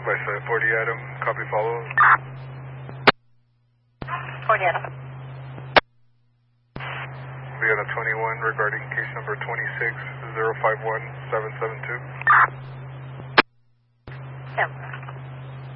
By 40 Adam, copy follow. 40 Adam. We got a 21 regarding case number 26051-772. Yeah.